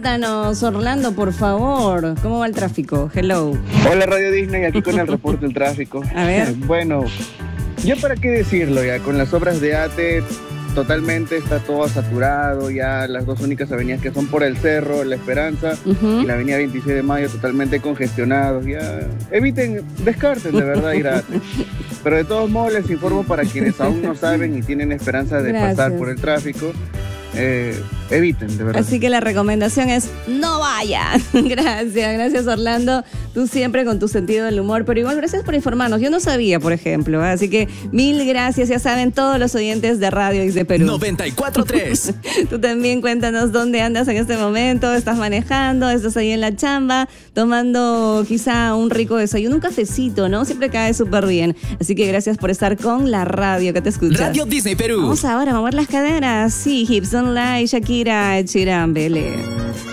Cuéntanos, Orlando, por favor, ¿cómo va el tráfico? Hello. Hola Radio Disney, aquí con el reporte del tráfico. A ver. Bueno, yo para qué decirlo ya, con las obras de ATE totalmente está todo saturado, ya las dos únicas avenidas que son por el Cerro, La Esperanza y la avenida 26 de Mayo totalmente congestionados, ya eviten, descarten de verdad ir a ATE. Pero de todos modos les informo para quienes aún no saben y tienen esperanza de pasar por el tráfico, eviten, de verdad. Así que la recomendación es no vayan. Gracias Orlando. Tú siempre con tu sentido del humor, pero igual gracias por informarnos. Yo no sabía, por ejemplo, así que mil gracias. Ya saben todos los oyentes de Radio X de Perú 94.3. Tú también cuéntanos dónde andas en este momento. ¿Estás manejando? ¿Estás ahí en la chamba? Tomando quizá un rico desayuno, un cafecito, ¿no? Siempre cae súper bien. Así que gracias por estar con la radio que te escucha. Radio Disney Perú. Vamos ahora a mover las caderas. Sí, Hips Don't Lie, Shakira, Ed Sheeran, Bele.